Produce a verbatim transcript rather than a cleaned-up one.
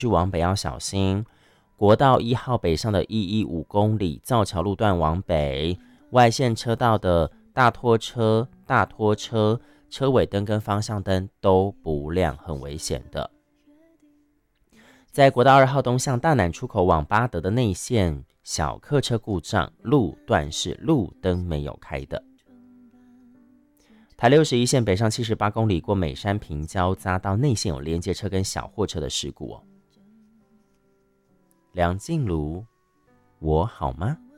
往北要小心。国道一号北上的一一五公里，造桥路段往北，外线车道的大拖车、大拖车车尾灯跟方向灯都不亮，很危险的。在国道二号东向大南出口往八德的内线，小客车故障，路段是路灯没有开的。台六十一线北上七十八公里过美山平交匝道内线有连接车跟小货车的事故哦。梁静茹，我好吗？